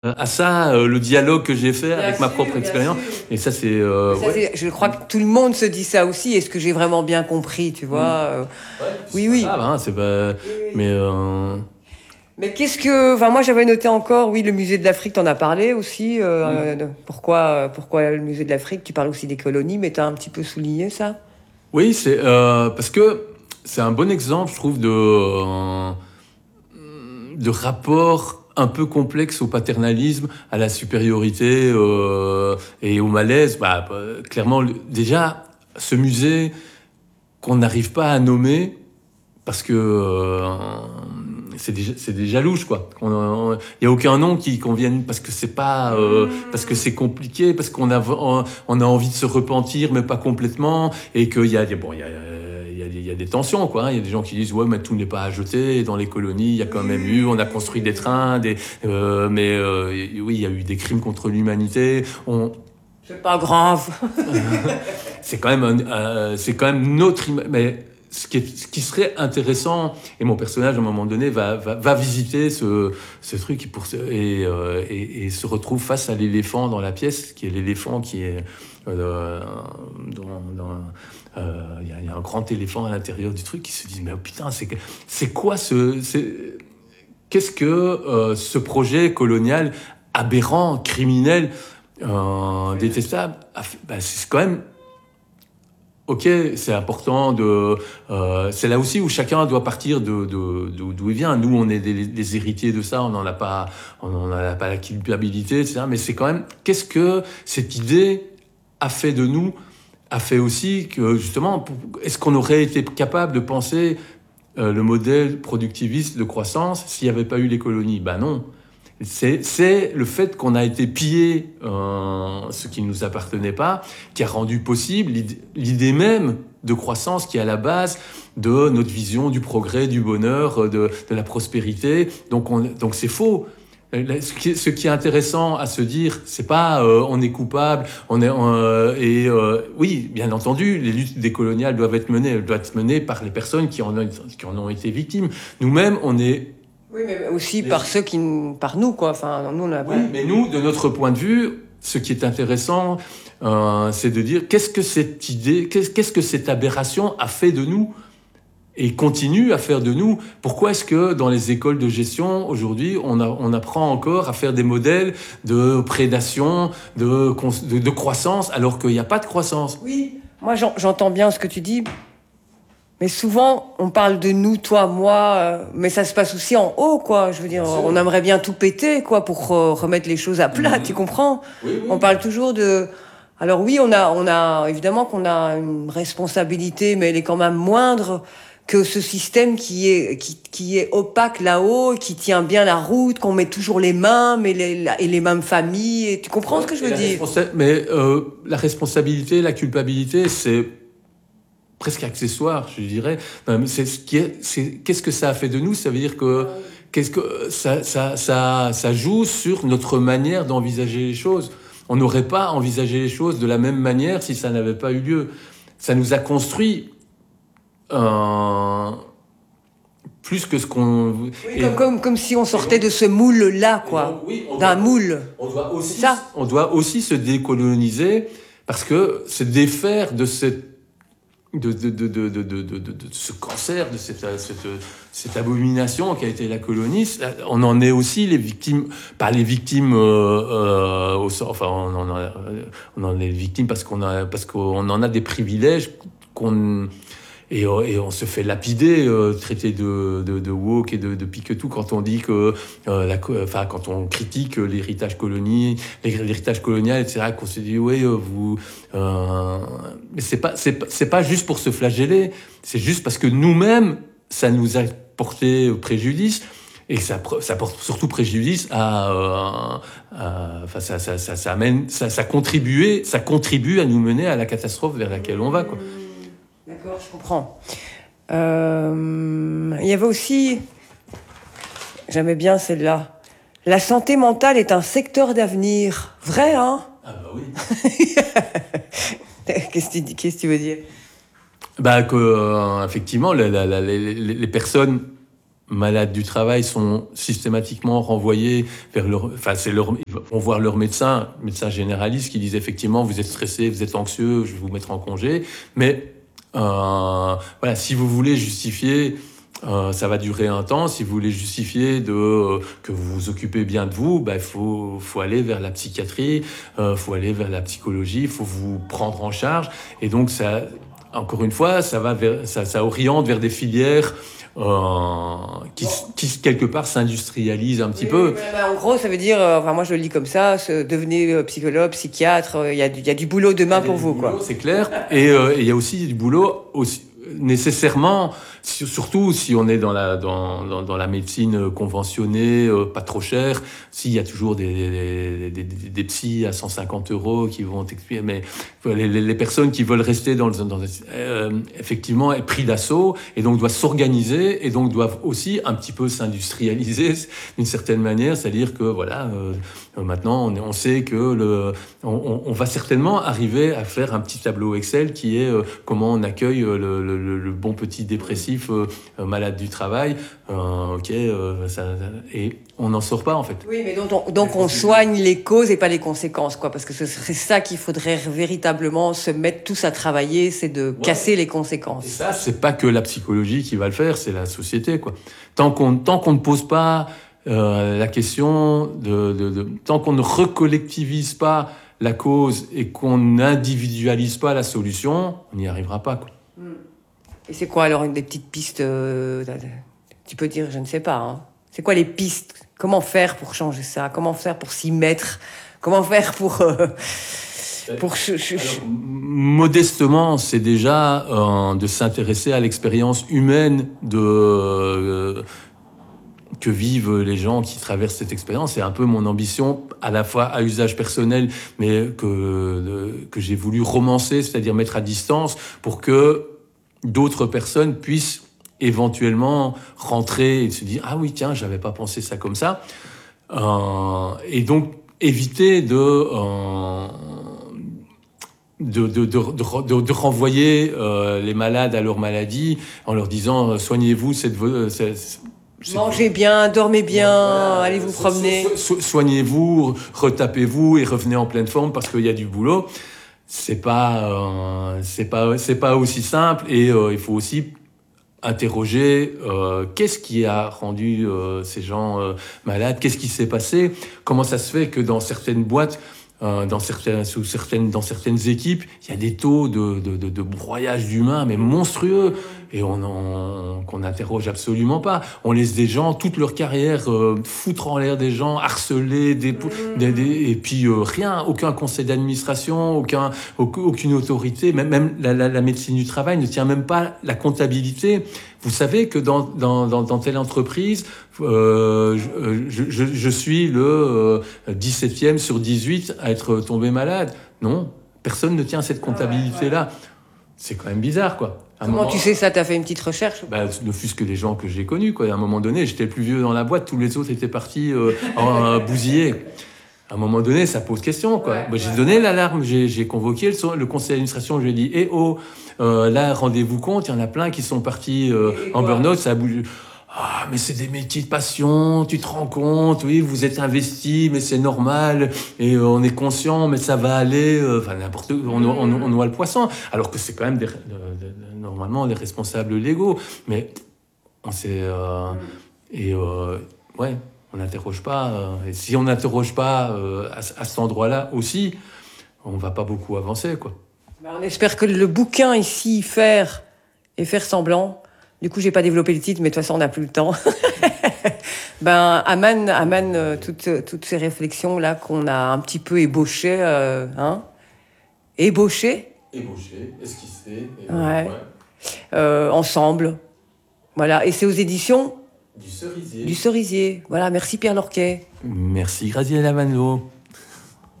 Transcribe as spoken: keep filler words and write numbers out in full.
à ça, euh, le dialogue que j'ai fait Bien avec ma sûr, propre bien expérience. sûr. Et ça, c'est... euh, Ça, ouais. c'est- je crois que tout le monde se dit ça aussi. Est-ce que j'ai vraiment bien compris, tu vois? Mm. euh, Ouais, Oui, c'est pas oui. grave, hein, c'est pas... Oui, oui. Mais... euh, Mais qu'est-ce que... Enfin, moi, j'avais noté encore, oui, le musée de l'Afrique, t'en as parlé aussi. mm. euh, de- pourquoi, euh, pourquoi le musée de l'Afrique? Tu parles aussi des colonies, mais t'as un petit peu souligné ça. Oui, c'est... euh, parce que c'est un bon exemple, je trouve, de... euh, de rapport un peu complexe au paternalisme, à la supériorité euh, et au malaise. Bah, bah, clairement, le- déjà, ce musée qu'on n'arrive pas à nommer, parce que euh, c'est des, c'est des jalouches, quoi. Il n'y a aucun nom qui convienne, parce que c'est pas, euh, parce que c'est compliqué, parce qu'on a, on, on a envie de se repentir, mais pas complètement, et qu'il y a des, bon, il y a, il y a, il y a des tensions, quoi. Il y a des gens qui disent, ouais, mais tout n'est pas à jeter. Dans les colonies, il y a quand même eu, on a construit des trains, des, euh, mais euh, oui, il y a eu des crimes contre l'humanité. On, C'est pas grave. c'est quand même, un, euh, c'est quand même notre, ima- mais ce qui, est- ce qui serait intéressant, et mon personnage à un moment donné va, va, va visiter ce, ce truc et, pour, se- et, euh, et, et se retrouve face à l'éléphant dans la pièce, qui est l'éléphant qui est euh, dans, dans, euh, il y, a- il y a un grand éléphant à l'intérieur du truc qui se dit mais oh, putain c'est, que- c'est quoi ce, c'est, qu'est-ce que euh, ce projet colonial aberrant, criminel, euh, détestable a fait- bah, c'est quand même ok, c'est important de. Euh, c'est là aussi où chacun doit partir de, de, de- d'où il vient. Nous, on est des, des héritiers de ça, on n'en a pas, on n'en a pas la culpabilité, et cetera. Mais c'est quand même, qu'est-ce que cette idée a fait de nous, a fait aussi que justement, pour- est-ce qu'on aurait été capable de penser euh, le modèle productiviste de croissance s'il n'y avait pas eu les colonies? Ben non. C'est, c'est le fait qu'on a été pillé euh, ce qui ne nous appartenait pas, qui a rendu possible l'idée, l'idée même de croissance qui est à la base de notre vision du progrès, du bonheur, de, de la prospérité. Donc, on, donc c'est faux. Ce qui, est, ce qui est intéressant à se dire, c'est pas euh, on est coupable, on est euh, et euh, oui, bien entendu, les luttes décoloniales doivent être menées, elles doivent être menées par les personnes qui en ont, qui en ont été victimes. Nous-mêmes, on est Oui, mais aussi les, par ceux qui, par nous, quoi. Enfin, nous, on a oui, pas. mais nous, de notre point de vue, ce qui est intéressant, euh, c'est de dire qu'est-ce que cette idée, qu'est-ce, qu'est-ce que cette aberration a fait de nous et continue à faire de nous. Pourquoi est-ce que dans les écoles de gestion, aujourd'hui, on, a, on apprend encore à faire des modèles de prédation, de, de, de croissance, alors qu'il n'y a pas de croissance? Oui. Moi, j'en- j'entends bien ce que tu dis. Mais souvent, on parle de nous, toi, moi, euh, mais ça se passe aussi en haut, quoi. Je veux dire, Bien sûr. on aimerait bien tout péter, quoi, pour euh, remettre les choses à plat, Mhm. tu comprends? Oui, oui. On parle toujours de... Alors oui, on a, on a, évidemment qu'on a une responsabilité, mais elle est quand même moindre que ce système qui est, qui, qui est opaque là-haut, qui tient bien la route, qu'on met toujours les mains, mais les, la- et les mêmes familles, et tu comprends ce que je Et veux la dire? responsa- Mais euh, la responsabilité, la culpabilité, c'est presque accessoire, je dirais. Non, mais c'est ce qui est, c'est, qu'est-ce que ça a fait de nous? Ça veut dire que, qu'est-ce que ça, ça, ça, ça joue sur notre manière d'envisager les choses. On n'aurait pas envisagé les choses de la même manière si ça n'avait pas eu lieu. Ça nous a construit euh, plus que ce qu'on. Oui, Et- comme, comme, comme si on sortait de ce moule-là, et quoi. donc, oui, on D'un doit- moule. On doit aussi, C'est ça. on doit aussi se décoloniser parce que se défaire de cette de, de, de, de, de, de, de, de ce cancer, de cette, cette, cette abomination qui a été la colonie, on en est aussi les victimes, pas les victimes, euh, euh, au sort, enfin on en, a, on en est victimes parce qu'on a, parce qu'on en a des privilèges qu'on et, et on se fait lapider, euh, traiter de, de, de woke et de, de pique-tout quand on dit que, euh, la, enfin, quand on critique l'héritage colonie, l'héritage colonial, et cetera, qu'on se dit, oui, euh, vous, euh, mais c'est pas, c'est pas, c'est pas juste pour se flageller, c'est juste parce que nous-mêmes, ça nous a porté préjudice. Et ça, ça porte surtout préjudice à, euh, à enfin, ça, ça, ça, ça amène, ça, ça contribuait, ça contribue à nous mener à la catastrophe vers laquelle on va, quoi. D'accord, je comprends. Euh, il y avait aussi, j'aimais bien celle-là, la santé mentale est un secteur d'avenir. Vrai, hein? Ah bah oui. Qu'est-ce que tu dis, qu'est-ce que tu veux dire? Bah que euh, effectivement, la, la, la, les, les personnes malades du travail sont systématiquement renvoyés vers leur, enfin c'est leur, ils vont voir leur médecin, médecin généraliste qui disent effectivement vous êtes stressé, vous êtes anxieux, je vais vous mettre en congé. Mais euh, voilà, si vous voulez justifier, euh, ça va durer un temps. Si vous voulez justifier de euh, que vous vous occupez bien de vous, bah il faut faut aller vers la psychiatrie, euh, faut aller vers la psychologie, il faut vous prendre en charge. Et donc ça, encore une fois, ça va vers, ça, ça oriente vers des filières. Euh, qui, qui quelque part s'industrialise un petit oui, peu. Oui, bah, en gros, ça veut dire, euh, enfin moi je le lis comme ça, se, devenez euh, psychologue, psychiatre, il euh, y, y a du boulot demain pour vous, boulot, quoi. C'est clair. Et il euh, y a aussi du boulot aussi, nécessairement, surtout si on est dans la dans dans, dans la médecine conventionnée, euh, pas trop chère. S'il y a toujours des des, des, des des psys à cent cinquante euros qui vont t'expliquer, mais les, les personnes qui veulent rester dans, dans euh, effectivement est pris d'assaut et donc doivent s'organiser et donc doivent aussi un petit peu s'industrialiser d'une certaine manière, c'est-à-dire que voilà euh, maintenant on, on sait que le on, on va certainement arriver à faire un petit tableau Excel qui est euh, comment on accueille le, le, le, le bon petit dépressif euh, malade du travail, euh, ok, euh, ça, et on n'en sort pas en fait. Oui, mais donc on, donc on soigne les causes et pas les conséquences, quoi, parce que ce serait ça qu'il faudrait véritablement se mettre tous à travailler, c'est de ouais. casser les conséquences. Et ça, c'est pas que la psychologie qui va le faire, c'est la société, quoi. Tant qu'on tant qu'on ne pose pas euh, la question de, de, de tant qu'on ne recollectivise pas la cause et qu'on n'individualise pas la solution, on n'y arrivera pas, quoi. Et c'est quoi alors une des petites pistes euh, tu peux dire, je ne sais pas. Hein. C'est quoi les pistes? Comment faire pour changer ça? Comment faire pour s'y mettre? Comment faire pour... Euh, pour ch- ch- Alors, modestement, c'est déjà euh, de s'intéresser à l'expérience humaine de... Euh, que vivent les gens qui traversent cette expérience. C'est un peu mon ambition, à la fois à usage personnel, mais que, que j'ai voulu romancer, c'est-à-dire mettre à distance pour que d'autres personnes puissent éventuellement rentrer et se dire « Ah oui, tiens, j'avais pas pensé ça comme ça euh, ». Et donc, éviter de... Euh, De, de, de, de, de renvoyer euh, les malades à leur maladie en leur disant « Soignez-vous, c'est de c'est, c'est mangez bien, dormez bien, voilà, allez vous promener. So, so, soignez-vous, retapez-vous et revenez en pleine forme parce qu'il y a du boulot ». C'est pas, euh, c'est pas, c'est pas aussi simple et euh, il faut aussi interroger euh, qu'est-ce qui a rendu euh, ces gens euh, malades, qu'est-ce qui s'est passé, comment ça se fait que dans certaines boîtes, euh, dans certaines, sous certaines, dans certaines équipes, il y a des taux de, de, de, de broyage d'humains mais monstrueux et on, on qu'on n'interroge absolument pas. On laisse des gens toute leur carrière euh, foutre en l'air des gens, harceler, des, des, des et puis euh, rien, aucun conseil d'administration, aucun, aucune autorité, même, même la, la, la médecine du travail ne tient même pas la comptabilité. Vous savez que dans, dans, dans, dans telle entreprise, euh, je, je, je suis le euh, dix-septième sur dix-huit à être tombé malade. Non, personne ne tient cette comptabilité-là. C'est quand même bizarre, quoi. À Comment moment, tu sais ça? T'as fait une petite recherche? Bah, ne fût-ce que les gens que j'ai connus, quoi. À un moment donné, j'étais le plus vieux dans la boîte, tous les autres étaient partis euh, en euh, bousillés. À un moment donné, ça pose question, quoi. Ouais, bah, j'ai ouais. donné l'alarme, j'ai, j'ai convoqué le, le conseil d'administration, je lui ai dit, eh oh, euh, là, rendez-vous compte, il y en a plein qui sont partis euh, en burn-out, ça a bougé. Ah, mais c'est des métiers de passion, tu te rends compte, oui, vous êtes investi, mais c'est normal, et euh, on est conscient, mais ça va aller, euh, enfin, n'importe où, on, on, on noie le poisson, alors que c'est quand même des, de, de, normalement des responsables légaux, mais on sait, euh, et euh, ouais, on n'interroge pas, euh, et si on n'interroge pas euh, à, à cet endroit-là aussi, on va pas beaucoup avancer, quoi. Ben, on espère que le bouquin ici, Faire et faire semblant, du coup, j'ai pas développé le titre, mais de toute façon, on n'a plus le temps. ben, amène, amène euh, toutes, toutes ces réflexions-là qu'on a un petit peu ébauchées, euh, hein Ébauchées Ébauchées, esquissées. Ouais. ouais. Euh, ensemble. Voilà. Et c'est aux éditions Du Cerisier. Du Cerisier. Voilà. Merci Pierre Lorquet. Merci Graziella Vanlo.